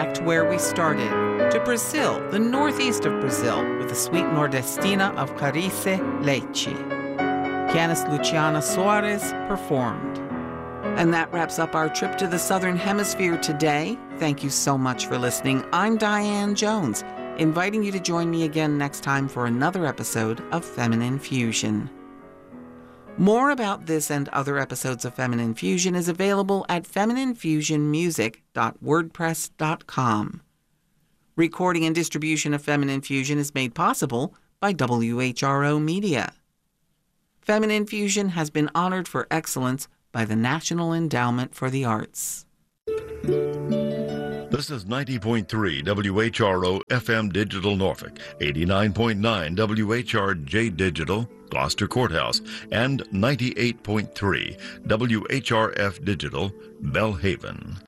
back to where we started, to Brazil, the northeast of Brazil, with the Suite Nordestina of Clarice Leite. Pianist Luciana Soares performed. And that wraps up our trip to the Southern Hemisphere today. Thank you so much for listening. I'm Diane Jones, inviting you to join me again next time for another episode of Feminine Fusion. More about this and other episodes of Feminine Fusion is available at femininefusionmusic.wordpress.com. Recording and distribution of Feminine Fusion is made possible by WHRO Media. Feminine Fusion has been honored for excellence by the National Endowment for the Arts. This is 90.3 WHRO FM Digital Norfolk, 89.9 WHRJ Digital Gloucester Courthouse, and 98.3 WHRF Digital Belhaven.